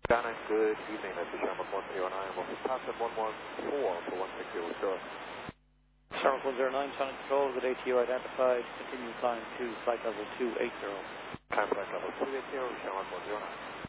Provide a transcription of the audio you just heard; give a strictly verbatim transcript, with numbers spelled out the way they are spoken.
Ghana, good evening. This is Sharma one zero nine. We'll pass at one one four for one six zero short. Sharma one zero nine, Channel Control, with A T O identified. Continue climb to flight level two eighty. Climb flight level two eighty, Sharma one zero nine.